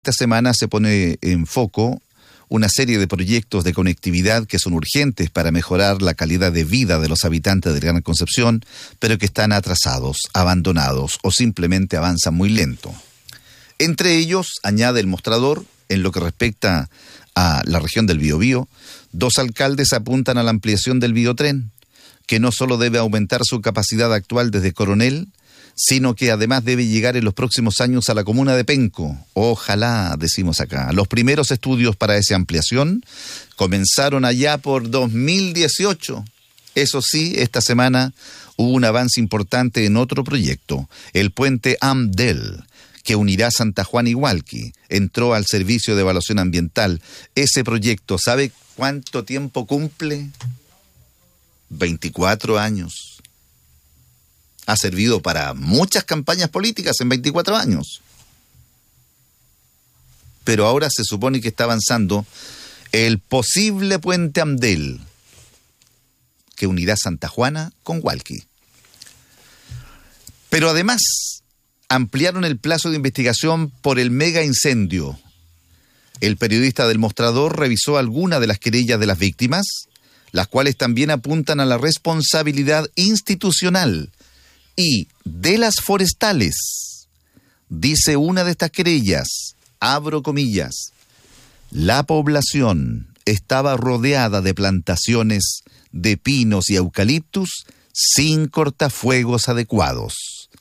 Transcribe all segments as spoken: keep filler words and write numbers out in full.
Esta semana se pone en foco una serie de proyectos de conectividad que son urgentes para mejorar la calidad de vida de los habitantes de Gran Concepción, pero que están atrasados, abandonados o simplemente avanzan muy lento. Entre ellos, añade el mostrador, en lo que respecta a la región del Biobío, dos alcaldes apuntan a la ampliación del Biotren, que no solo debe aumentar su capacidad actual desde Coronel, sino que además debe llegar en los próximos años a la comuna de Penco. Ojalá, decimos acá. Los primeros estudios para esa ampliación comenzaron allá por dos mil dieciocho. Eso sí, esta semana hubo un avance importante en otro proyecto, el puente Amdel, que unirá Santa Juana y Hualqui. Entró al servicio de evaluación ambiental. Ese proyecto, ¿sabe cuánto tiempo cumple? veinticuatro años. Ha servido para muchas campañas políticas en veinticuatro años. Pero ahora se supone que está avanzando el posible puente Amdel, que unirá Santa Juana con Hualqui. Pero además ampliaron el plazo de investigación por el mega incendio. El periodista del Mostrador revisó algunas de las querellas de las víctimas, las cuales también apuntan a la responsabilidad institucional y de las forestales. Dice una de estas querellas, abro comillas, la población estaba rodeada de plantaciones de pinos y eucaliptus sin cortafuegos adecuados.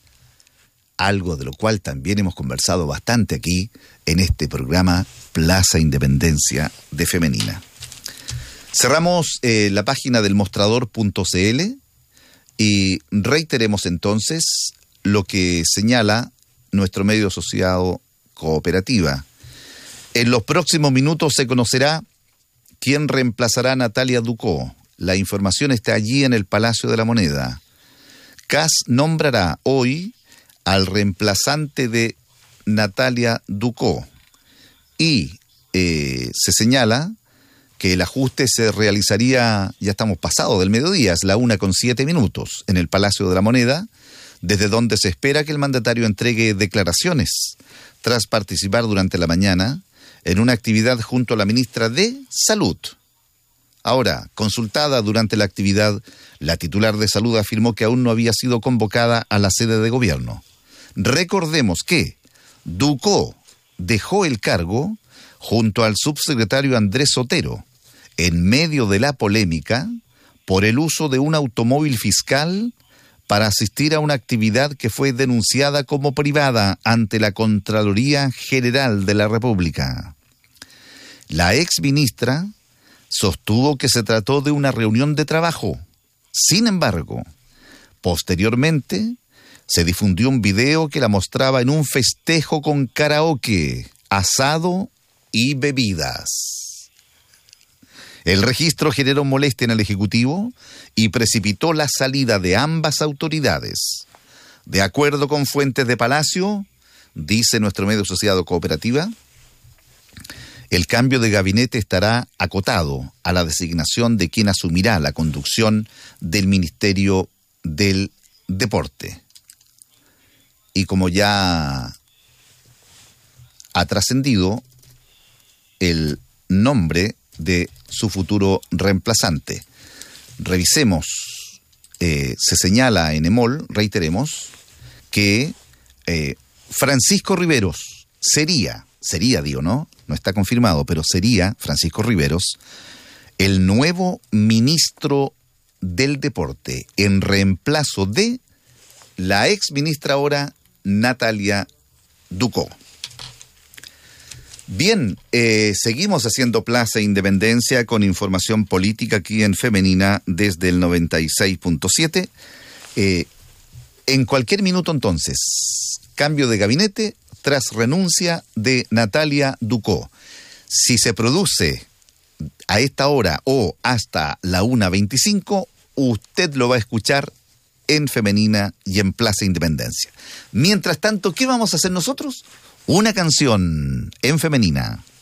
Algo de lo cual también hemos conversado bastante aquí en este programa Plaza Independencia de Femenina. Cerramos eh, la página del mostrador punto c l y reiteremos entonces lo que señala nuestro medio asociado Cooperativa. En los próximos minutos se conocerá quién reemplazará a Natalia Ducó. La información está allí en el Palacio de la Moneda. C A S nombrará hoy al reemplazante de Natalia Ducó y eh, se señala que el ajuste se realizaría, ya estamos pasados del mediodía, es la una con siete minutos, en el Palacio de la Moneda, desde donde se espera que el mandatario entregue declaraciones tras participar durante la mañana en una actividad junto a la ministra de Salud. Ahora, consultada durante la actividad, la titular de Salud afirmó que aún no había sido convocada a la sede de gobierno. Recordemos que Ducó dejó el cargo junto al subsecretario Andrés Sotero, en medio de la polémica por el uso de un automóvil fiscal para asistir a una actividad que fue denunciada como privada ante la Contraloría General de la República. La exministra sostuvo que se trató de una reunión de trabajo. Sin embargo, posteriormente se difundió un video que la mostraba en un festejo con karaoke, asado y bebidas. El registro generó molestia en el Ejecutivo y precipitó la salida de ambas autoridades. De acuerdo con fuentes de Palacio, dice nuestro medio asociado Cooperativa, el cambio de gabinete estará acotado a la designación de quien asumirá la conducción del Ministerio del Deporte. Y como ya ha trascendido el nombre de su futuro reemplazante. Revisemos, eh, se señala en EMOL, reiteremos, que eh, Francisco Riveros sería, sería digo, ¿no? No está confirmado, pero sería Francisco Riveros el nuevo ministro del Deporte, en reemplazo de la ex ministra ahora Natalia Ducó. Bien, eh, seguimos haciendo Plaza Independencia con información política aquí en Femenina desde el noventa y seis punto siete. Eh, en cualquier minuto entonces, cambio de gabinete tras renuncia de Natalia Ducó. Si se produce a esta hora o hasta la una veinticinco, usted lo va a escuchar en Femenina y en Plaza Independencia. Mientras tanto, ¿qué vamos a hacer nosotros? Una canción en Femenina.